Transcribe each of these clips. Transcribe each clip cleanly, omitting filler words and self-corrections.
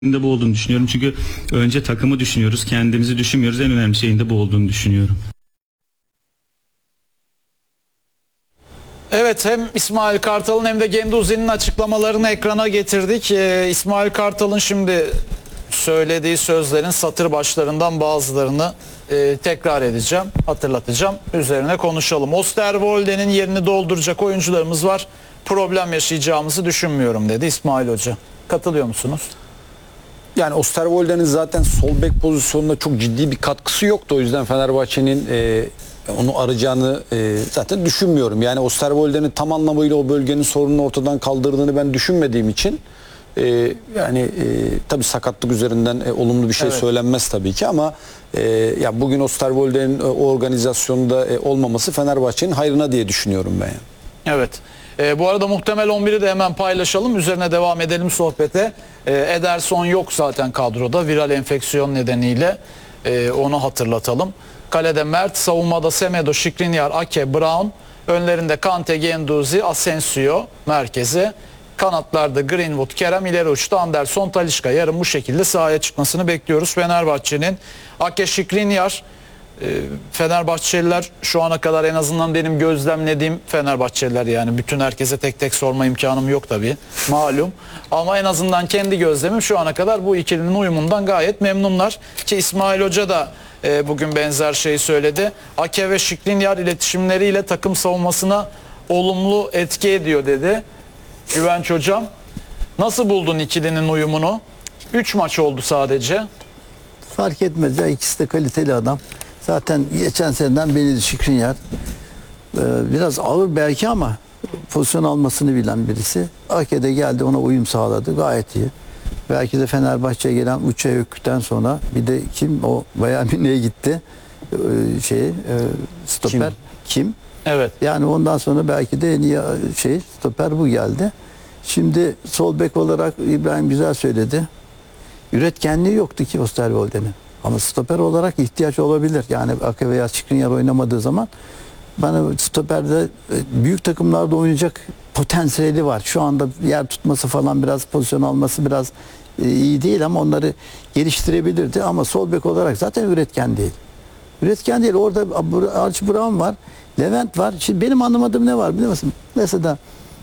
bu olduğunu düşünüyorum. Çünkü önce takımı düşünüyoruz, kendimizi düşünmüyoruz. En önemli şeyin de bu olduğunu düşünüyorum. Evet, hem İsmail Kartal'ın hem de Guendouzi'nin açıklamalarını ekrana getirdik. İsmail Kartal'ın şimdi söylediği sözlerin satır başlarından bazılarını tekrar edeceğim, hatırlatacağım. Üzerine konuşalım. Osterwolde'nin yerini dolduracak oyuncularımız var. Problem yaşayacağımızı düşünmüyorum dedi İsmail Hoca. Katılıyor musunuz? Yani Osterwolde'nin zaten sol bek pozisyonunda çok ciddi bir katkısı yoktu. O yüzden Fenerbahçe'nin onu arayacağını zaten düşünmüyorum. Yani Osterwolde'nin tam anlamıyla o bölgenin sorununu ortadan kaldırdığını ben düşünmediğim için tabii sakatlık üzerinden olumlu bir şey söylenmez tabii ki ama ya bugün Osterwolde'nin o organizasyonda olmaması Fenerbahçe'nin hayrına diye düşünüyorum ben. Evet. Bu arada muhtemel 11'i de hemen paylaşalım. Üzerine devam edelim sohbete. Ederson yok zaten kadroda. Viral enfeksiyon nedeniyle onu hatırlatalım. Kalede Mert, savunmada Semedo, Skriniar, Ake, Brown. Önlerinde Kante, Guendouzi, Asensio merkeze. Kanatlarda Greenwood, Kerem, ileri uçta Anderson, Talisca. Yarın bu şekilde sahaya çıkmasını bekliyoruz Fenerbahçe'nin. Ake, Skriniar. Fenerbahçeliler şu ana kadar, en azından benim gözlemlediğim Fenerbahçeliler, yani bütün herkese tek tek sorma imkanım yok tabii malum, ama en azından kendi gözlemim şu ana kadar bu ikilinin uyumundan gayet memnunlar ki İsmail Hoca da bugün benzer şeyi söyledi. Ake ve Skriniar iletişimleriyle takım savunmasına olumlu etki ediyor dedi. Güvenç Hocam, nasıl buldun ikilinin uyumunu? 3 maç oldu sadece. Fark etmez ya, ikisi de kaliteli adam. Zaten geçen seneden beri Skriniar biraz ağır belki ama pozisyon almasını bilen birisi. Ake de geldi, ona uyum sağladı, gayet iyi. Belki de Fenerbahçe'ye gelen Uç'a Öykü'den sonra bir de kim o bayağı bir neye gitti stoper kim? Evet. Yani ondan sonra belki de en iyi stoper bu geldi. Şimdi sol bek olarak İbrahim güzel söyledi. Üretkenliği yoktu ki Osterwolde'nin. Ama stoper olarak ihtiyaç olabilir. Yani Ake veya Skriniar oynamadığı zaman bana stoperde büyük takımlarda oynayacak potansiyeli var. Şu anda yer tutması falan, biraz pozisyon alması biraz iyi değil ama onları geliştirebilirdi. Ama sol bek olarak zaten üretken değil. Üretken değil. Orada Archie Brown var, Levent var. Şimdi benim anlamadığım ne var biliyor musun? Mesela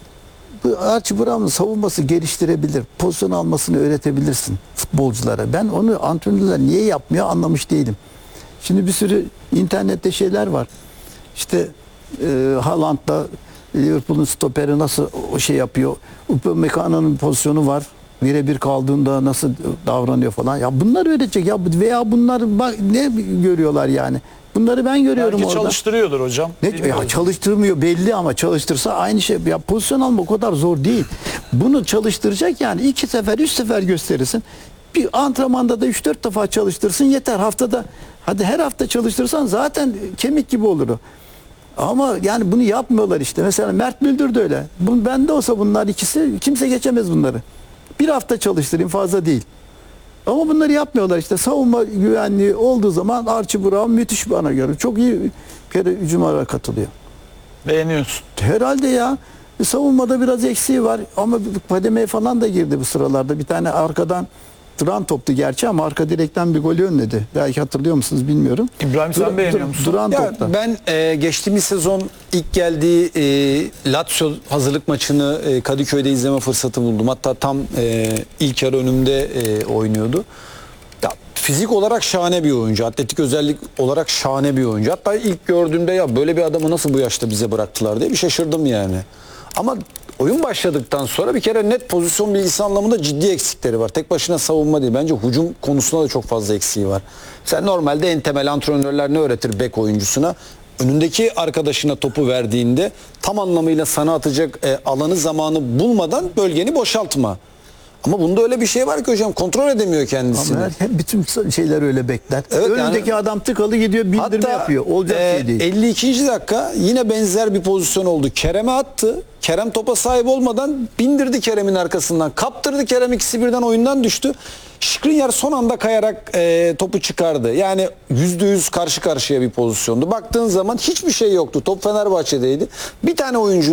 bu Archie Brown'un savunması geliştirebilir. Pozisyon almasını öğretebilirsin futbolculara. Ben onu antrenörler niye yapmıyor anlamış değilim. Şimdi bir sürü internette şeyler var. İşte Haaland'da Liverpool'un stoperi nasıl o şey yapıyor. Upamecano'nun pozisyonu var. Birebir kaldığında nasıl davranıyor falan. Ya bunlar öğretecek ya, veya bunlar bak ne görüyorlar yani. Bunları ben görüyorum belki orada. Çalıştırıyordur hocam. Ya çalıştırmıyor belli ama çalıştırsa aynı şey. Ya pozisyon alma o kadar zor değil. Bunu çalıştıracak yani 2 sefer 3 sefer gösterirsin. Bir antrenmanda da 3-4 defa çalıştırsın yeter. Haftada, hadi her hafta çalıştırsan zaten kemik gibi olur o. Ama yani bunu yapmıyorlar işte. Mesela Mert Müldür de öyle. Bende olsa bunlar ikisi, kimse geçemez bunları. Bir hafta çalıştırayım, fazla değil. Ama bunları yapmıyorlar işte. Savunma güvenliği olduğu zaman Archie Brown müthiş bana göre. Çok iyi kere hücumlara katılıyor. Beğeniyorsun. Herhalde ya. Savunmada biraz eksiği var ama kademeye falan da girdi bu sıralarda. Bir tane arkadan duran toptu gerçi ama arka direkten bir golü önledi. Belki hatırlıyor musunuz bilmiyorum. İbrahim, sen beğeniyor musun? Duran topta. Ben geçtiğimiz sezon ilk geldiği Lazio hazırlık maçını Kadıköy'de izleme fırsatı buldum. Hatta tam ilk yarı önümde oynuyordu. Ya, fizik olarak şahane bir oyuncu. Atletik özellik olarak şahane bir oyuncu. Hatta ilk gördüğümde ya böyle bir adamı nasıl bu yaşta bize bıraktılar diye bir şaşırdım yani. Ama oyun başladıktan sonra bir kere net pozisyon bilgisi anlamında ciddi eksikleri var. Tek başına savunma değil. Bence hücum konusunda da çok fazla eksiği var. Sen normalde en temel antrenörler ne öğretir bek oyuncusuna? Önündeki arkadaşına topu verdiğinde tam anlamıyla sana atacak alanı, zamanı bulmadan bölgeni boşaltma. Ama bunda öyle bir şey var ki hocam, kontrol edemiyor kendisini. Ama bütün şeyler öyle bekler. Evet, önündeki adam tıkalı gidiyor, bildirme yapıyor. Olacak şey değil. 52. dakika yine benzer bir pozisyon oldu. Kerem'e attı. Kerem topa sahip olmadan bindirdi Kerem'in arkasından. Kaptırdı, Kerem ikisi birden oyundan düştü. Skriniar son anda kayarak topu çıkardı. Yani %100 karşı karşıya bir pozisyondu. Baktığın zaman hiçbir şey yoktu. Top Fenerbahçe'deydi. Bir tane oyuncunun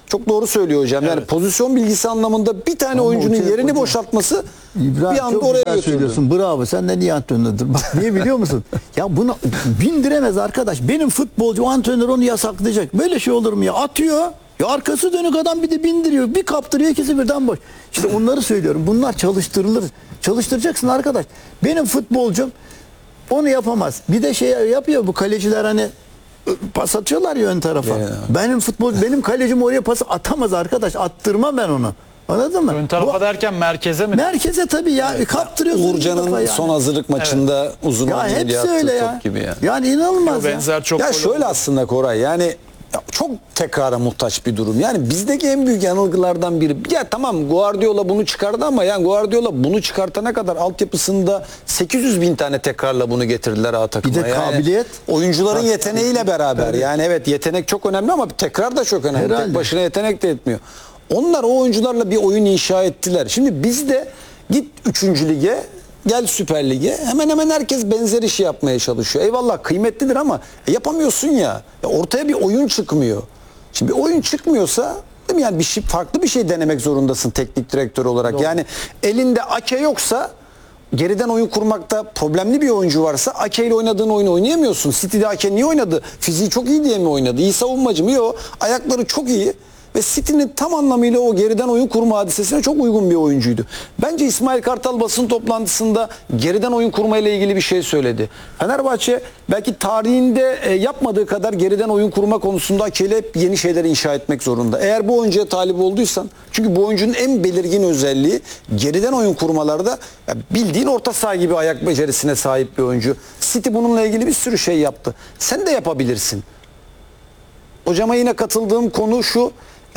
Çok doğru söylüyor hocam. Yani Evet. pozisyon bilgisi anlamında bir tane Ama oyuncunun hocam- yerini boşaltması İbrahim, bir anda çok oraya güzel götürdü. söylüyorsun. Bravo. Sen de niye antrenördür? Bak niye biliyor musun? Ya bunu bindiremez arkadaş. Benim futbolcu antrenör onu yasaklayacak. Böyle şey olur mu ya? Atıyor. Ya arkası dönük adam bir de bindiriyor. Bir kaptırıyor, ikisi birden boş. İşte onları söylüyorum. Bunlar çalıştırılır. Çalıştıracaksın arkadaş. Benim futbolcum onu yapamaz. Bir de şey yapıyor bu kaleciler, hani pas atıyorlar ya ön tarafa. Ya. Benim kalecim oraya pası atamaz arkadaş. Attırmam ben onu. Anladın mı? Ön tarafa Bu- derken merkeze mi? Merkeze tabii ya. Kaptırıyorsun. Uğurcan'ın yani. son hazırlık maçında uzun Ya oynayınca hepsi attığı öyle top ya. gibi ya. Yani inanılmaz ya. Benzer çok Ya gol şöyle oldu. aslında Koray, yani ya çok tekrara muhtaç bir durum. Yani bizdeki en büyük yanılgılardan biri. Ya tamam, Guardiola bunu çıkardı ama yani Guardiola bunu çıkartana kadar altyapısında 800 bin tane tekrarla bunu getirdiler A takıma. Bir de Yani kabiliyet. oyuncuların yeteneğiyle beraber. Yani evet, yetenek çok önemli ama tekrar da çok önemli. Herhalde. Tek başına yetenek de etmiyor. Onlar o oyuncularla bir oyun inşa ettiler. Şimdi bizde git 3. lige, gel Süper Lig'e, hemen hemen herkes benzer işi yapmaya çalışıyor. Eyvallah, kıymetlidir ama yapamıyorsun ya. Ortaya bir oyun çıkmıyor. Şimdi bir oyun çıkmıyorsa, değil mi, yani bir şey, farklı bir şey denemek zorundasın teknik direktör olarak. Yani elinde Ake yoksa, geriden oyun kurmakta problemli bir oyuncu varsa, Ake ile oynadığın oyunu oynayamıyorsun. City'de Ake niye oynadı? Fiziği çok iyi diye mi oynadı? İyi savunmacı mı? Yok. Ayakları çok iyi. Ve City'nin tam anlamıyla o geriden oyun kurma hadisesine çok uygun bir oyuncuydu. Bence İsmail Kartal basın toplantısında geriden oyun kurma ile ilgili bir şey söyledi. Fenerbahçe belki tarihinde yapmadığı kadar geriden oyun kurma konusunda Ake'yle hep yeni şeyler inşa etmek zorunda. Eğer bu oyuncuya talip olduysan, çünkü bu oyuncunun en belirgin özelliği geriden oyun kurmalarda ya bildiğin orta saha gibi ayak becerisine sahip bir oyuncu. City bununla ilgili bir sürü şey yaptı. Sen de yapabilirsin. Hocama yine katıldığım konu şu.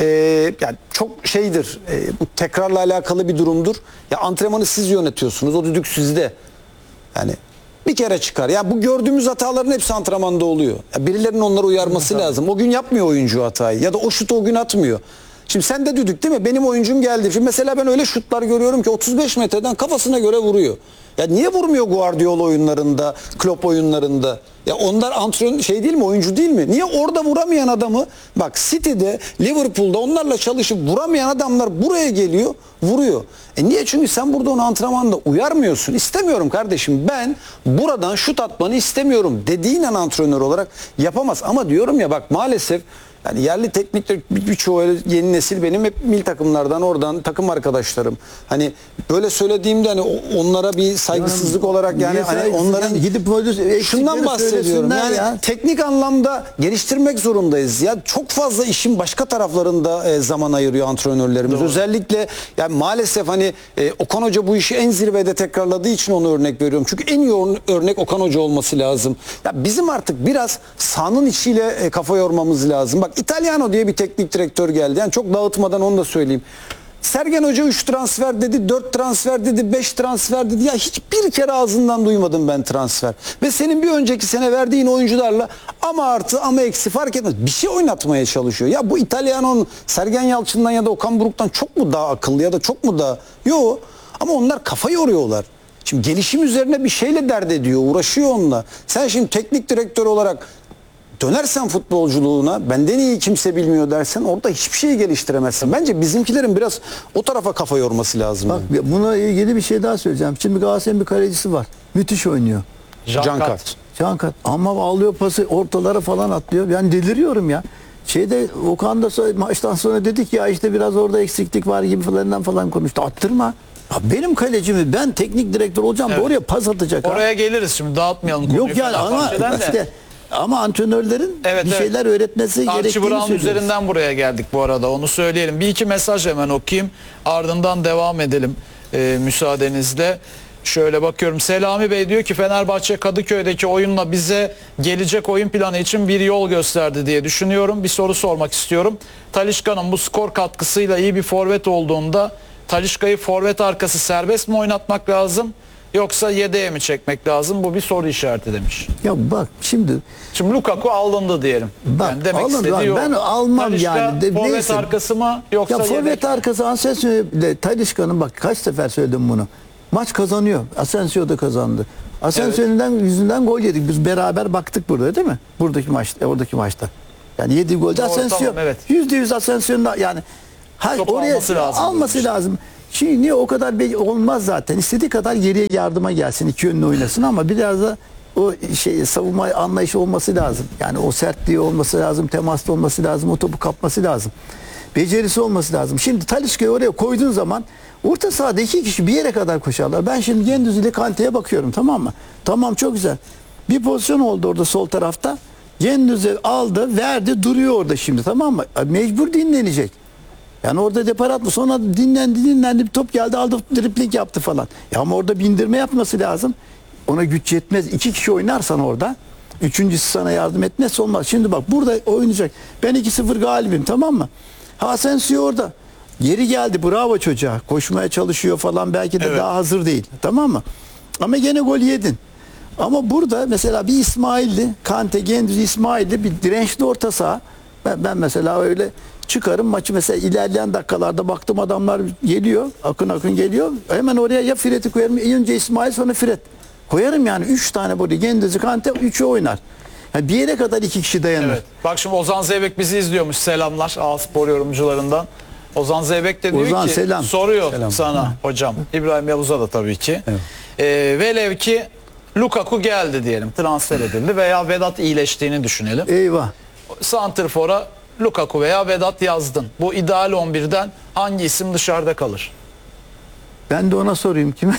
Yani çok şeydir, bu tekrarla alakalı bir durumdur. Ya antrenmanı siz yönetiyorsunuz, o düdük sizde. Yani bir kere çıkar. Ya bu gördüğümüz hataların hepsi antrenmanda oluyor. Ya birilerinin onları uyarması lazım. O gün yapmıyor oyuncu hatayı ya da o şutu o gün atmıyor. Şimdi sen de düdük, değil mi? Benim oyuncum geldi. Şimdi mesela ben öyle şutlar görüyorum ki 35 metreden kafasına göre vuruyor. Ya niye vurmuyor Guardiola oyunlarında, Klopp oyunlarında? Ya onlar antrenör şey değil mi, oyuncu değil mi? Niye orada vuramayan adamı, bak City'de, Liverpool'da onlarla çalışıp vuramayan adamlar buraya geliyor, vuruyor. Niye? Çünkü sen burada onu antrenmanda uyarmıyorsun. İstemiyorum kardeşim, ben buradan şut atmanı istemiyorum dediğin an antrenör olarak yapamaz. Ama diyorum ya, bak maalesef yani yerli teknikler birçoğu yeni nesil, benim hep milli takımlardan, oradan takım arkadaşlarım. Hani böyle söylediğimde hani onlara bir saygısızlık olarak, yani Niye hani saygısız? onların Yani gidip böyle şundan eksikleri bahsediyorum. söylesinler Yani ya. teknik anlamda geliştirmek zorundayız. Ya çok fazla işin başka taraflarında zaman ayırıyor antrenörlerimiz. Özellikle yani maalesef hani Okan Hoca bu işi en zirvede tekrarladığı için onu örnek veriyorum. Çünkü en iyi örnek Okan Hoca olması lazım. Ya bizim artık biraz sahanın içiyle kafa yormamız lazım. Bak İtalyano diye bir teknik direktör geldi. Yani çok dağıtmadan onu da söyleyeyim. Sergen Hoca 3 transfer dedi, 4 transfer dedi, 5 transfer dedi. Ya hiçbir kere ağzından duymadım ben transfer. Ve senin bir önceki sene verdiğin oyuncularla ama artı ama eksi fark etmez, bir şey oynatmaya çalışıyor. Ya bu İtalyano'nun Sergen Yalçın'dan ya da Okan Buruk'tan çok mu daha akıllı ya da çok mu daha? Yok. Ama onlar kafa yoruyorlar. Şimdi gelişim üzerine bir şeyle dert ediyor, uğraşıyor onunla. Sen şimdi teknik direktör olarak dönersen futbolculuğuna, benden iyi kimse bilmiyor dersen, orada hiçbir şeyi geliştiremezsin. Bence bizimkilerin biraz o tarafa kafa yorması lazım. Bak buna ilgili bir şey daha söyleyeceğim. Şimdi Galatasaray'ın bir kalecisi var. Müthiş oynuyor. Cankat. Cankat. Ama alıyor pası ortalara falan atlıyor. Ben deliriyorum ya. Okan da maçtan sonra dedik ya, işte biraz orada eksiklik var gibi falan konuştu. Attırma. Ya benim kalecimi, ben teknik direktör olacağım da oraya pas atacak. Oraya geliriz şimdi, dağıtmayalım konuyu. Yok yani ama Fenerbahçe'den de. işte ama antrenörlerin bir şeyler öğretmesi Archie gerektiğini Brown söylüyoruz. üzerinden buraya geldik bu arada, onu söyleyelim. Bir iki mesaj hemen okuyayım, ardından devam edelim müsaadenizle. Şöyle bakıyorum, Selami Bey diyor ki Fenerbahçe Kadıköy'deki oyunla bize gelecek oyun planı için bir yol gösterdi diye düşünüyorum. Bir soru sormak istiyorum. Talisca'nın bu skor katkısıyla iyi bir forvet olduğunda Talisca'yı forvet arkası serbest mi oynatmak lazım, yoksa yedeğe mi çekmek lazım? Bu bir soru işareti demiş. Ya bak şimdi Lukaku alındı diyelim. Bak, Yani demek alındı. istediği o. Ben almam Talisca yani. forvet Neyse. arkası mı yoksa ya forvet yedek? arkası Asensio ile Talisca'nın, bak kaç sefer söyledim bunu. Maç kazanıyor. Asensio da kazandı. Asensio'nun yüzünden gol yedik. Biz beraber baktık burada, değil mi? Oradaki maçta. Yani 7 golde Doğru, Asensio. tamam, evet. %100 Asensio'nun yani Topu oraya alması lazım alması demiş. lazım. Şimdi niye o kadar olmaz zaten. İstediği kadar geriye yardıma gelsin, iki yönlü oynasın ama biraz da o savunma anlayışı olması lazım. Yani o sertliği olması lazım, temaslı olması lazım, o topu kapması lazım. Becerisi olması lazım. Şimdi Talisca'yı oraya koyduğun zaman orta sahada iki kişi bir yere kadar koşarlar. Ben şimdi Gündüz ile Kante'ye bakıyorum, tamam mı? Tamam, çok güzel. Bir pozisyon oldu orada sol tarafta. Gündüz'ü aldı, verdi, duruyor orada şimdi, tamam mı? Mecbur dinlenecek. Yani orada depar atma, sonra dinlendi, bir top geldi, aldı, dribling yaptı falan. Ya ama orada bindirme yapması lazım. Ona güç yetmez. İki kişi oynarsan orada, üçüncüsü sana yardım etmezse olmaz. Şimdi bak, burada oynayacak. Ben 2-0 galibim, tamam mı? Asensio orada. Geri geldi, bravo çocuğa. Koşmaya çalışıyor falan, belki de Evet. daha hazır değil. Tamam mı? Ama gene gol yedin. Ama burada mesela bir İsmail'di, Kante, Gündüz, İsmail'di, bir dirençli orta saha. Ben mesela öyle çıkarım maçı, mesela ilerleyen dakikalarda baktım adamlar geliyor, akın geliyor. Hemen oraya ya Fred'i koyarım, önce İsmail sonra Fred. Koyarım yani 3 tane burada, Gündüz'ü, Kante, 3'ü oynar. Yani bir yere kadar iki kişi dayanır. Evet. Bak şimdi Ozan Zeybek bizi izliyormuş. Selamlar A-Spor yorumcularından. Ozan Zeybek de diyor Ozan, ki selam. soruyor Selam. sana hocam. İbrahim Yavuz'a da tabii ki. Velev ki Lukaku geldi diyelim, transfer edildi veya Vedat iyileştiğini düşünelim. Eyvah. Santrfor'a Lukaku veya Vedat yazdın. Bu ideal 11'den hangi isim dışarıda kalır? Ben de ona sorayım kime?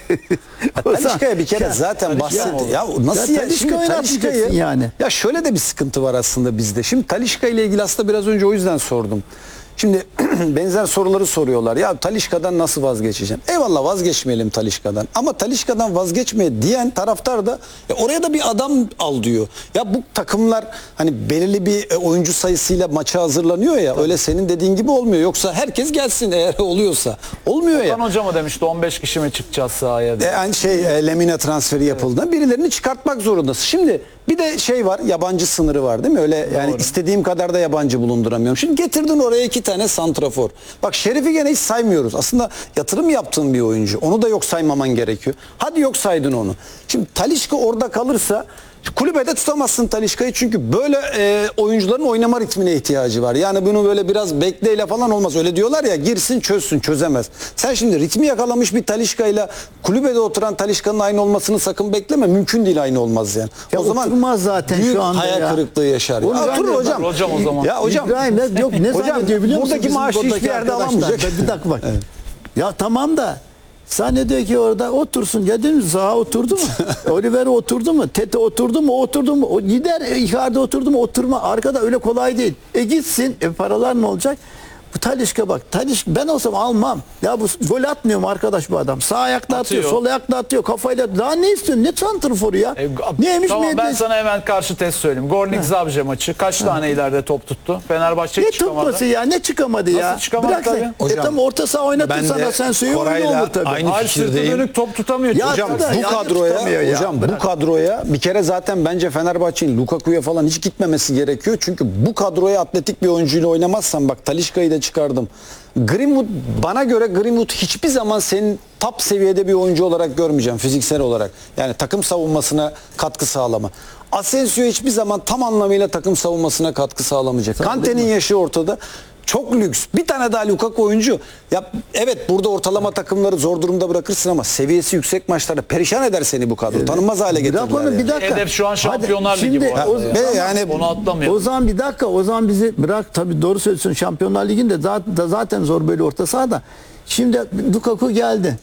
Talisca'ya bir kere Ya, zaten bahsetti. Ya nasıl Ya ya? Talisca Şimdi oynatmayacaksın Talisca'yı yani. Ya şöyle de bir sıkıntı var aslında bizde. Şimdi Talisca ile ilgili aslında biraz önce o yüzden sordum. Şimdi benzer soruları soruyorlar. Ya Talisca'dan nasıl vazgeçeceğim? Eyvallah, vazgeçmeyelim Talisca'dan. Ama Talisca'dan vazgeçmeye diyen taraftar da oraya da bir adam al diyor. Ya bu takımlar hani belirli bir oyuncu sayısıyla maça hazırlanıyor ya. Öyle senin dediğin gibi olmuyor. Yoksa herkes gelsin eğer oluyorsa. Olmuyor ya. Okan Hoca mı demişti 15 kişi mi çıkacağız sahaya diye. Yani Lemina transferi yapıldı. Birilerini çıkartmak zorundasın. Şimdi bir de şey var, yabancı sınırı var değil mi? Öyle yani Doğru. istediğim kadar da yabancı bulunduramıyorum. Şimdi getirdin oraya 2 tane santrafor. Bak Şerif'i gene hiç saymıyoruz. Aslında yatırım yaptığın bir oyuncu. Onu da yok saymaman gerekiyor. Hadi yok saydın onu. Şimdi Talisca orada kalırsa kulübede tutamazsın Talisca'yı, çünkü böyle oyuncuların oynama ritmine ihtiyacı var. Yani bunu böyle biraz bekleyle falan olmaz. Öyle diyorlar ya, girsin çözsün, çözemez. Sen şimdi ritmi yakalamış bir Talisca'yla kulübede oturan Talisca'nın aynı olmasını sakın bekleme. Mümkün değil aynı olmaz yani. Ya o zaman oturmaz zaten büyük şu anda hayal ya. kırıklığı yaşar. Ya. Onu ben Oturur de- hocam. Hocam o zaman. Ya hocam. İbrahim yok ne Hocam, zannediyor biliyor musun? buradaki bizim maaşı buradaki hiçbir yerde arkadaşlar? alamayacak. Bir dakika bak. Ya tamam da zannediyor ki orada otursun. Ya dedim, Zaha oturdu mu? Oliver oturdu mu? Tete oturdu mu? Oturdu mu? O gider, Icardi oturdu mu? Oturma. Arkada öyle kolay değil. Gitsin. Paralar ne olacak? Bu Talisca bak. Ben olsam almam. Ya bu gol atmıyor mu arkadaş bu adam? Sağ ayakla atıyor, Atıyor. sol ayakla atıyor, kafayla. Daha ne istiyorsun? Ne santrforu ya? Neymiş Tamam, ben müebbet? sana hemen karşı test söyleyeyim. Gornik Zabrze maçı kaç tane ileride top tuttu? Fenerbahçe Ne hiç çıkamadı. tutması ya? Ne çıkamadı ya? Nasıl çıkamadı Bırak sen. tabii? Hocam, Tam orta saha oynatır ben de sana, sen söyle Koray'la olur tabii. aynı Hayır, sırtı fikirdeyim. dönük top tutamıyor. Ya Hocam, Hocam da bu yani kadroya tutamıyor ya. hocam bu Bırak. kadroya bir kere zaten bence Fenerbahçe'nin Lukaku'ya falan hiç gitmemesi gerekiyor. Çünkü bu kadroya atletik bir oyuncuyla oynamazsan, bak Talisca'yı da çıkardım. Greenwood, bana göre Greenwood hiçbir zaman senin top seviyede bir oyuncu olarak görmeyeceğim fiziksel olarak. Yani takım savunmasına katkı sağlama. Asensio hiçbir zaman tam anlamıyla takım savunmasına katkı sağlamayacak. Kante'nin yaşı ortada. Çok lüks. Bir tane daha Lukaku oyuncu. Ya evet, burada ortalama takımları zor durumda bırakırsın ama seviyesi yüksek maçlarda perişan eder seni bu kadro. Tanınmaz hale Bırak getirdiler. onu, bir yani. dakika. Hedef şu an Hadi, Şampiyonlar Ligi şimdi bu arada. Ve yani Onu atlamıyor. O zaman bir dakika, o zaman bizi bırak, tabii doğru söylüyorsun, Şampiyonlar Ligi'nde zaten zor böyle orta sahada. Şimdi Lukaku geldi.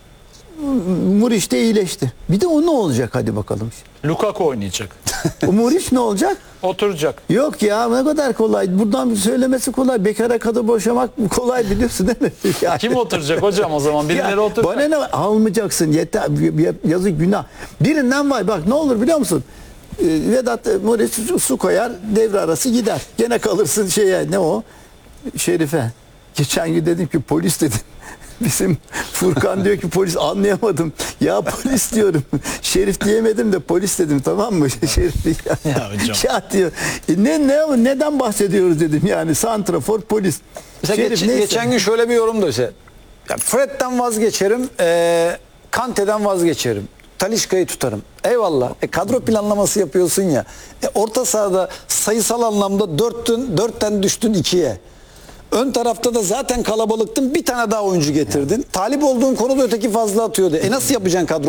Muriç de iyileşti. Bir de o ne olacak, hadi bakalım. Lukaku oynayacak. O Muriç ne olacak? Oturacak. Yok ya, ne kadar kolay. Buradan söylemesi kolay. Bekara kadın boşamak kolay, biliyorsun değil mi? Yani. Kim oturacak hocam o zaman? Birileri Ya, oturacak. bana ne, almayacaksın, yeter, yazık, günah. Birinden var, bak ne olur biliyor musun? Vedat Muriç su koyar, devre arası gider. Gene kalırsın şeye, ne o? Şerife. Geçen gün dedim ki polis dedim. Bizim Furkan diyor ki polis, anlayamadım. Ya polis diyorum. Şerif diyemedim de polis dedim, tamam mı? Şerif ya. Ya hocam. Ya diyor. Neden bahsediyoruz dedim yani, santrafor, polis. Mesela Şerif neyse. geçen gün şöyle bir yorum da işte. Ya Fred'den vazgeçerim, Kante'den vazgeçerim. Talisca'yı tutarım. Eyvallah. Kadro planlaması yapıyorsun ya. Orta sahada sayısal anlamda 4'ten düştün 2'ye. Ön tarafta da zaten kalabalıktın. Bir tane daha oyuncu getirdin. Talip olduğun konuda öteki fazla atıyordu. Nasıl yapacaksın kadro